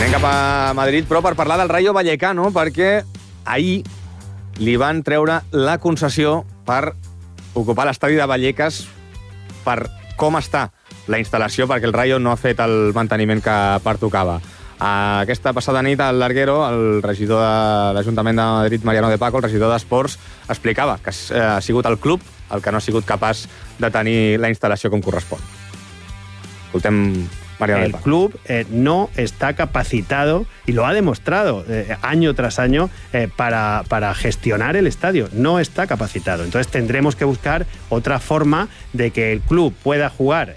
Anem cap a Madrid, però per parlar del Rayo Vallecano, perquè ahir li van treure la concessió per ocupar l'estadi de Vallecas per com està la instal·lació, perquè el Rayo no ha fet el manteniment que pertocava. Aquesta passada nit al Larguero, el regidor de l'Ajuntament de Madrid, Mariano de Paco, el regidor d'Esports, explicava que ha sigut el club el que no ha sigut capaç de tenir la instal·lació com correspon. Escoltem Mariano de Paco. El club no está capacitado, y lo ha demostrado año tras año, para gestionar el estadio. No está capacitado. Entonces tendremos que buscar otra forma de que el club pueda jugar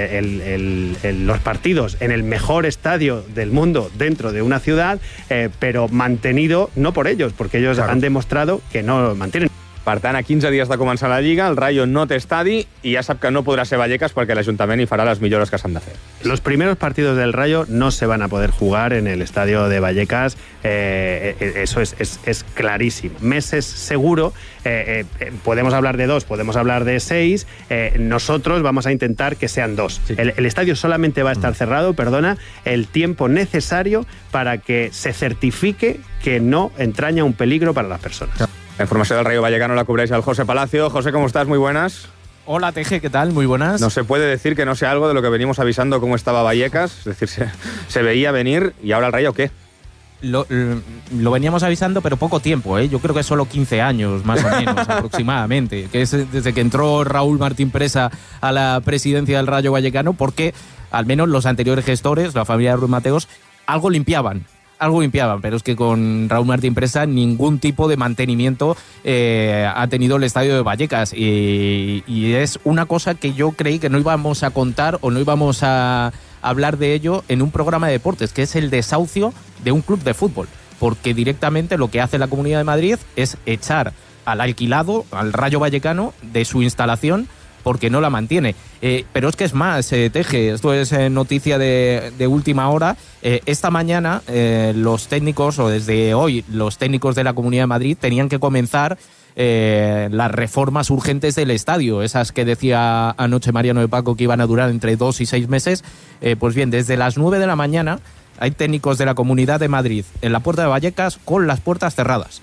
los partidos en el mejor estadio del mundo dentro de una ciudad, pero mantenido no por ellos, porque ellos han demostrado que no lo mantienen. Per tant, a 15 dies de començar la Lliga, el Rayo no té estadi i ja sap que no podrà ser Vallecas perquè l'Ajuntament hi farà les millores que s'han de fer. Los primeros partidos del Rayo no se van a poder jugar en el estadio de Vallecas, eso es clarísimo. Meses seguro, podemos hablar de 2, podemos hablar de 6, nosotros vamos a intentar que sean 2. Sí. El estadio solamente va a estar cerrado, el tiempo necesario para que se certifique que no entraña un peligro para las personas. La información del Rayo Vallecano la cubreix el José Palacio. José, ¿cómo estás? Muy buenas. Hola, Teje, ¿qué tal? Muy buenas. No se puede decir que no sea algo de lo que venimos avisando cómo estaba Vallecas. Es decir, se veía venir. ¿Y ahora el Rayo qué? Lo veníamos avisando, pero poco tiempo, ¿eh? Yo creo que solo 15 años, más o menos, aproximadamente. Que es desde que entró Raúl Martín Presa a la presidencia del Rayo Vallecano, porque al menos los anteriores gestores, la familia de Ruiz Mateos, algo limpiaban, pero es que con Raúl Martín Presa ningún tipo de mantenimiento ha tenido el estadio de Vallecas, y es una cosa que yo creí que no íbamos a contar o no íbamos a hablar de ello en un programa de deportes, que es el desahucio de un club de fútbol, porque directamente lo que hace la Comunidad de Madrid es echar al alquilado, al Rayo Vallecano, de su instalación, porque no la mantiene. Pero es que es más, Teje, esto es noticia de última hora. Esta mañana los técnicos, o desde hoy, los técnicos de la Comunidad de Madrid tenían que comenzar las reformas urgentes del estadio, esas que decía anoche Mariano de Paco que iban a durar entre 2 y 6 meses. Pues bien, desde las 9 de la mañana hay técnicos de la Comunidad de Madrid en la Puerta de Vallecas con las puertas cerradas.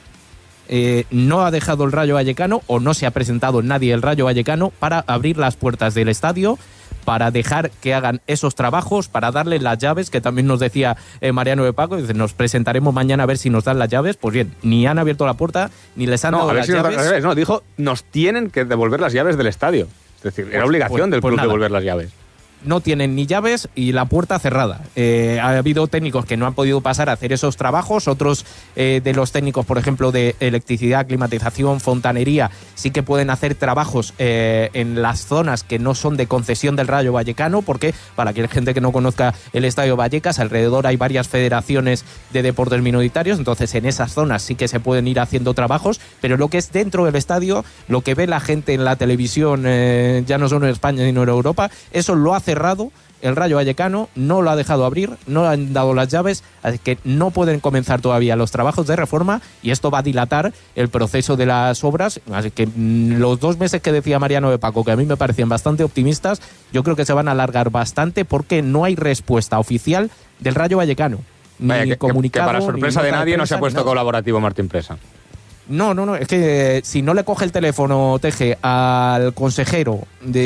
No ha dejado el Rayo Vallecano, o no se ha presentado nadie el Rayo Vallecano para abrir las puertas del estadio, para dejar que hagan esos trabajos, para darle las llaves, que también nos decía Mariano de Paco, dice, nos presentaremos mañana a ver si nos dan las llaves. Pues bien, ni han abierto la puerta, ni les han dado las llaves. No, dijo, nos tienen que devolver las llaves del estadio. Es decir, era obligación del club devolver las llaves. No tienen ni llaves y la puerta cerrada. Ha habido técnicos que no han podido pasar a hacer esos trabajos. Otros de los técnicos, por ejemplo, de electricidad, climatización, fontanería, sí que pueden hacer trabajos en las zonas que no son de concesión del Rayo Vallecano, porque para aquella gente que no conozca el Estadio Vallecas, alrededor hay varias federaciones de deportes minoritarios, entonces en esas zonas sí que se pueden ir haciendo trabajos, pero lo que es dentro del estadio, lo que ve la gente en la televisión, ya no solo en España sino en Europa, eso lo hace cerrado el Rayo Vallecano, no lo ha dejado abrir, no le han dado las llaves, así que no pueden comenzar todavía los trabajos de reforma, y esto va a dilatar el proceso de las obras. Así que los 2 meses que decía Mariano de Paco, que a mí me parecían bastante optimistas, yo creo que se van a alargar bastante, porque no hay respuesta oficial del Rayo Vallecano. Ni comunicado, que para sorpresa de nadie no se ha puesto colaborativo Martín Presa. No, es que si no le coge el teléfono, Teje, al consejero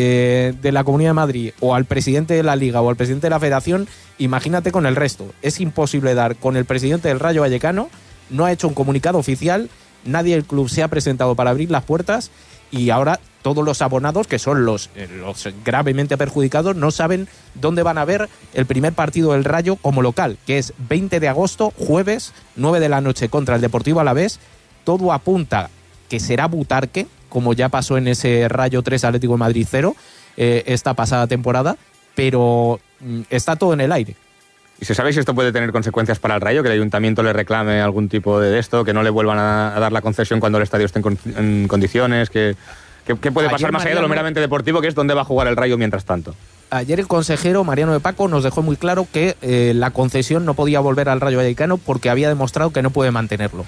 de la Comunidad de Madrid, o al presidente de la Liga, o al presidente de la Federación, imagínate con el resto. Es imposible dar con el presidente del Rayo Vallecano, no ha hecho un comunicado oficial, nadie del club se ha presentado para abrir las puertas, y ahora todos los abonados, que son los gravemente perjudicados, no saben dónde van a ver el primer partido del Rayo como local, que es 20 de agosto, jueves, 9 de la noche, contra el Deportivo Alavés. Todo apunta que será Butarque, como ya pasó en ese Rayo 3 Atlético de Madrid 0 esta pasada temporada, pero está todo en el aire. ¿Y se sabe si esto puede tener consecuencias para el Rayo? Que el Ayuntamiento le reclame algún tipo de esto, que no le vuelvan a dar la concesión cuando el estadio esté en condiciones, ¿qué puede pasar más allá de lo meramente deportivo, que es dónde va a jugar el Rayo mientras tanto? Ayer el consejero Mariano de Paco nos dejó muy claro que la concesión no podía volver al Rayo Vallecano porque había demostrado que no puede mantenerlo.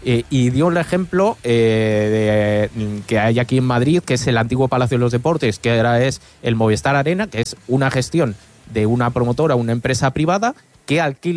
Y dio el ejemplo que hay aquí en Madrid, que es el antiguo Palacio de los Deportes, que ahora es el Movistar Arena, que es una gestión de una promotora, una empresa privada, que alquila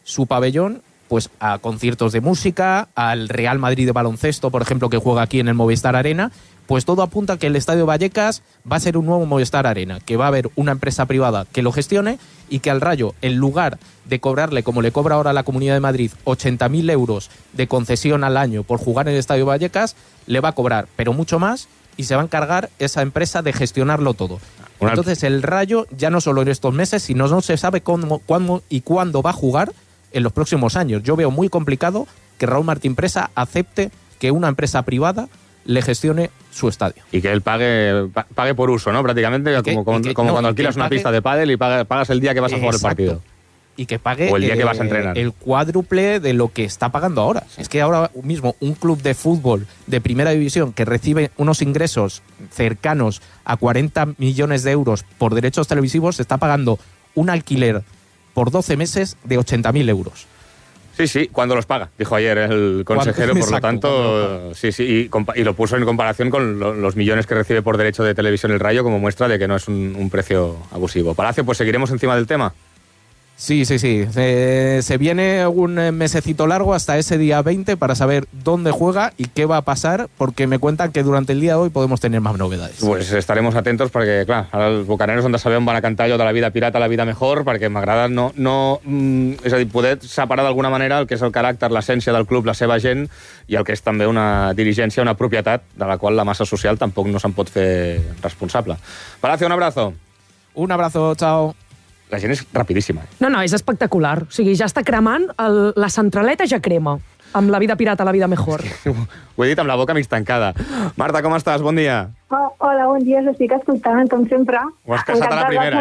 su pabellón pues a conciertos de música, al Real Madrid de baloncesto, por ejemplo, que juega aquí en el Movistar Arena. Pues todo apunta a que el Estadio Vallecas va a ser un nuevo Movistar Arena, que va a haber una empresa privada que lo gestione y que al Rayo, en lugar de cobrarle, como le cobra ahora la Comunidad de Madrid, 80.000 euros de concesión al año por jugar en el Estadio Vallecas, le va a cobrar, pero mucho más, y se va a encargar esa empresa de gestionarlo todo. Entonces el Rayo, ya no solo en estos meses, sino no se sabe cuándo y cuándo va a jugar en los próximos años. Yo veo muy complicado que Raúl Martín Presa acepte que una empresa privada le gestione su estadio. Y que él pague por uso, ¿no? Prácticamente, como cuando alquilas una pista de pádel y pagas el día que vas a jugar el partido. Y que pague o el día que vas a entrenar. El cuádruple de lo que está pagando ahora. Es que ahora mismo un club de fútbol de primera división que recibe unos ingresos cercanos a 40 millones de euros por derechos televisivos está pagando un alquiler por 12 meses de 80.000 euros. Sí, cuando los paga, dijo ayer el consejero, por lo tanto, sí, y lo puso en comparación con los millones que recibe por derecho de televisión el Rayo como muestra de que no es un precio abusivo. Palacio, pues seguiremos encima del tema. Sí. Se viene un mesecito largo hasta ese día 20 para saber dónde juega y qué va a pasar, porque me cuentan que durante el día de hoy podemos tener más novedades. Pues estaremos atentos perquè, clar, ara els bucaneros on de saber on van a cantar allò de la vida pirata a la vida mejor, perquè m'agrada és a dir, poder separar d'alguna manera el que és el caràcter, l'essència del club, la seva gent, i el que és també una dirigència, una propietat de la qual la massa social tampoc no se'n pot fer responsable. Palacio, un abrazo. Un abrazo, chao. La gent és rapidíssima. No, és espectacular. O sigui, ja està cremant, la centraleta ja crema. Amb la vida pirata, la vida mejor. Ho he dit amb la boca mig tancada. Marta, com estàs? Bon dia. Hola, bon dia. Estic escoltant, com sempre. Ho has casat a la primera,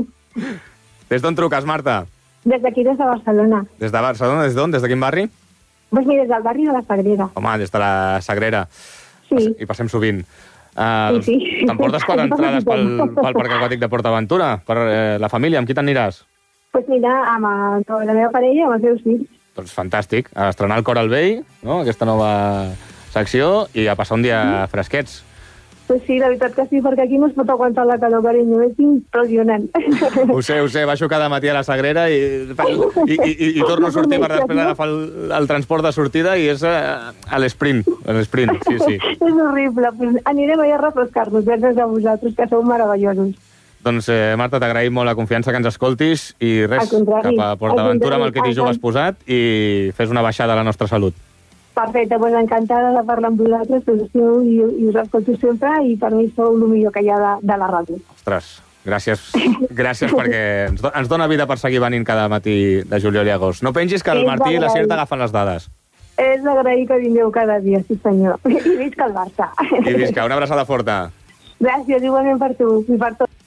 Des d'on truques, Marta? Des d'aquí, des de Barcelona. Des de Barcelona? Des d'on? Des de quin barri? Pues mira, des del barri de la Sagrera. Home, des de la Sagrera. Sí. I passem sovint. Sí. T'emportes 4 entrades pel Parc Aquàtic de PortAventura per la família? Amb qui t'aniràs? Pues mira, amb la meva parella i amb els meus fills. Doncs fantàstic. A estrenar el Cor al Vell, no? Aquesta nova secció, i a passar un dia fresquets. Pues sí, la veritat que sí, perquè aquí no es pot aguantar la calor, carinyo. És impressionant. Ho sé. Baixo cada matí a la Sagrera i torno a sortir per després agafar el transport de sortida i és a l'esprint. Sí. És horrible. Pues anirem allà a refrescar-nos gràcies a vosaltres, que sou meravellosos. Doncs, Marta, t'agraïm molt la confiança que ens escoltis i res, cap a PortAventura amb el que t'hi jugues posat i fes una baixada a la nostra salut. Perfecte, doncs encantada de parlar amb vosaltres, i us escolto sempre, i per mi sou el millor que hi ha de la ràdio. Ostres, gràcies perquè ens dona vida per seguir venint cada matí de juliol i agost. No pengis que el Martí i la Sierra agafen les dades. És d'agrair que vingueu cada dia, sí senyor. I visca el Barça. I visca, una abraçada forta. Gràcies, igualment per tu i per tot.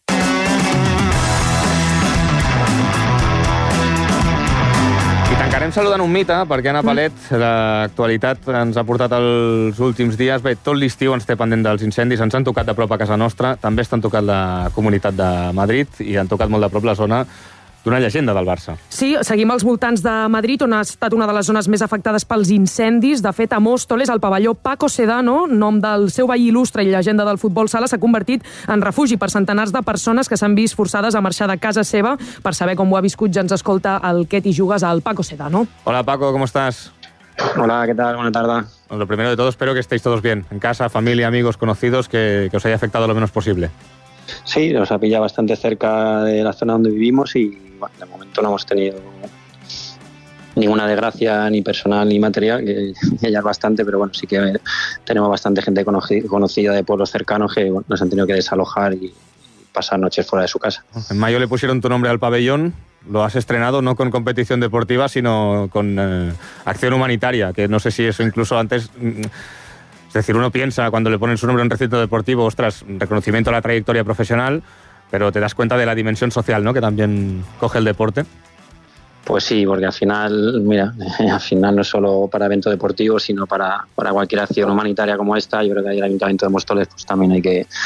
Tancarem saludant un mite, perquè Anna Palet, l'actualitat ens ha portat els últims dies. Bé, tot l'estiu ens té pendent dels incendis, ens han tocat de prop a casa nostra, també estan tocat la Comunitat de Madrid i han tocat molt de prop la zona d'una llegenda del Barça. Sí, seguim als voltants de Madrid, on ha estat una de les zones més afectades pels incendis. De fet, a Móstoles, el pavelló Paco Sedano, nom del seu veí il·lustre i llegenda del futbol sala, s'ha convertit en refugi per centenars de persones que s'han vist forçades a marxar de casa seva. Per saber com ho ha viscut, ja ens escolta el Què t'hi jugues al Paco Sedano. Hola, Paco, ¿cómo estás? Hola, ¿qué tal? Buena tarde. Lo primero de todo, espero que estéis todos bien. En casa, familia, amigos, conocidos, que os haya afectado lo menos posible. Sí, nos ha pillado bastante cerca de la zona donde vivimos y bueno, de momento no hemos tenido ninguna desgracia ni personal ni material, que ya es bastante, pero bueno, sí que tenemos bastante gente conocida de pueblos cercanos que bueno, nos han tenido que desalojar y pasar noches fuera de su casa. En mayo le pusieron tu nombre al pabellón, lo has estrenado no con competición deportiva, sino con acción humanitaria, que no sé si eso incluso antes... Es decir, uno piensa cuando le ponen su nombre a un recinto deportivo, ostras, reconocimiento a la trayectoria profesional, pero te das cuenta de la dimensión social, ¿no?, que también coge el deporte. Pues sí, porque al final, mira, no es solo para eventos deportivos, sino para cualquier acción humanitaria como esta. Yo creo que ahí el Ayuntamiento de Móstoles pues también hay que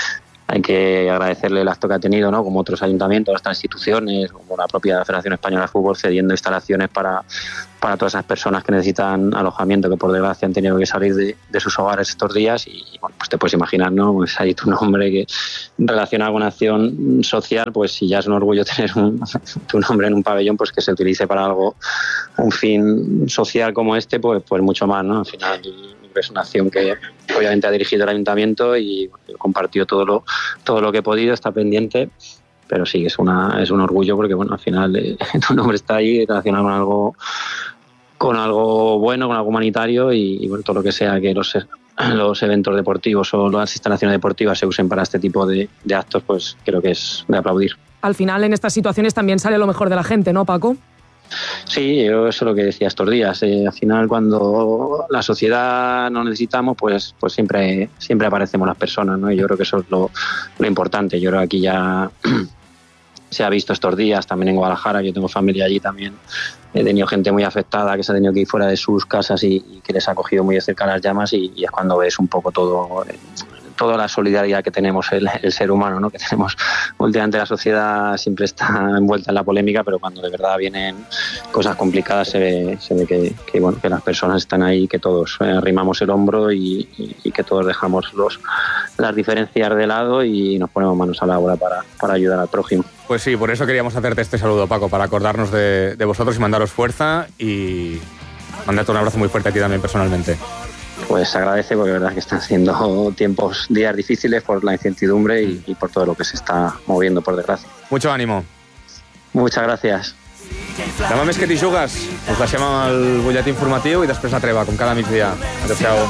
hay que agradecerle el acto que ha tenido, ¿no? Como otros ayuntamientos, otras instituciones, como la propia Federación Española de Fútbol, cediendo instalaciones para todas esas personas que necesitan alojamiento, que por desgracia han tenido que salir de sus hogares estos días. Y bueno, pues te puedes imaginar, ¿no? Pues hay tu nombre que relaciona con una acción social, pues si ya es un orgullo tener tu nombre en un pabellón, pues que se utilice para algo, un fin social como este, pues mucho más, ¿no? Al final es una acción que obviamente ha dirigido el ayuntamiento y compartió todo lo que he podido, está pendiente. Pero sí, es un orgullo porque, bueno, al final tu nombre está ahí relacionado con algo bueno, con algo humanitario y bueno, todo lo que sea que los eventos deportivos o las instalaciones deportivas se usen para este tipo de actos, pues creo que es de aplaudir. Al final, en estas situaciones también sale lo mejor de la gente, ¿no, Paco? Sí, yo eso es lo que decía estos días. Al final, cuando la sociedad nos necesitamos, pues siempre aparecemos las personas, ¿no? Y yo creo que eso es lo importante. Yo creo que aquí ya se ha visto estos días, también en Guadalajara, yo tengo familia allí también. He tenido gente muy afectada que se ha tenido que ir fuera de sus casas y que les ha cogido muy de cerca las llamas y es cuando ves un poco toda la solidaridad que tenemos el ser humano, ¿no? Que tenemos últimamente. La sociedad siempre está envuelta en la polémica, pero cuando de verdad vienen cosas complicadas se ve que las personas están ahí, que todos arrimamos el hombro y que todos dejamos las diferencias de lado y nos ponemos manos a la obra para ayudar al prójimo. Pues sí, por eso queríamos hacerte este saludo, Paco, para acordarnos de vosotros y mandaros fuerza y mandarte un abrazo muy fuerte a ti también personalmente. Pues agradece porque es verdad que están siendo días difíciles por la incertidumbre y por todo lo que se está moviendo, por desgracia. Mucho ánimo. Muchas gràcies. Demà més que t'hi jugues. Us deixem el butlletí informatiu i després la treva, com cada migdia. Adéu-siau.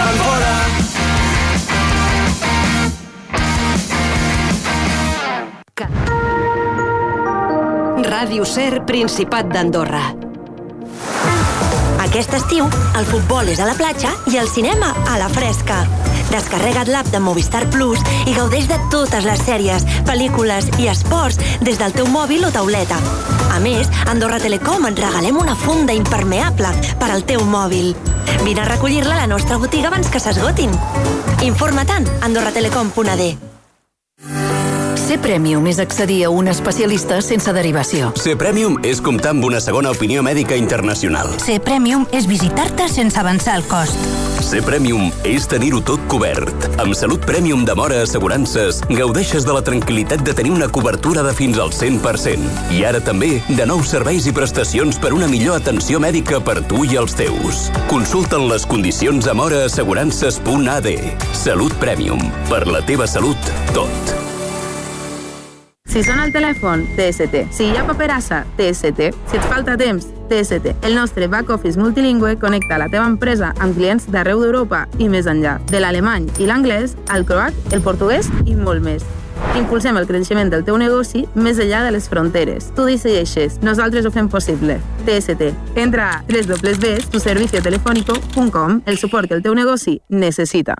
Ràdio Ser, Principat d'Andorra. Aquest estiu, el futbol és a la platja i el cinema a la fresca. Descarrega't l'app de Movistar Plus i gaudeix de totes les sèries, pel·lícules i esports des del teu mòbil o tauleta. A més, a Andorra Telecom et regalem una funda impermeable per al teu mòbil. Vine a recollir-la a la nostra botiga abans que s'esgotin. Informa't a andorratelecom.d. Ser Premium és accedir a un especialista sense derivació. Ser Premium és comptar amb una segona opinió mèdica internacional. Ser Premium és visitar-te sense avançar el cost. Ser Premium és tenir-ho tot cobert. Amb Salut Premium de Móra Assegurances gaudeixes de la tranquil·litat de tenir una cobertura de fins al 100%. I ara també de nous serveis i prestacions per una millor atenció mèdica per tu i els teus. Consulta'n les condicions a moraassegurances.ad. Salut Premium. Per la teva salut, tot. Si sona el telèfon, TST. Si hi ha paperassa, TST. Si et falta temps, TST. El nostre back office multilingüe connecta la teva empresa amb clients d'arreu d'Europa i més enllà. De l'alemany i l'anglès, al croat, el portuguès i molt més. Impulsem el creixement del teu negoci més enllà de les fronteres. Tu decideixes, nosaltres ho fem possible. TST. Entra a www.tuserviciotelefónico.com, el suport que el teu negoci necessita.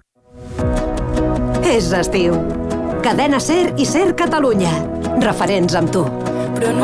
És estiu. Cadena Ser i Ser Catalunya. Referents amb tu.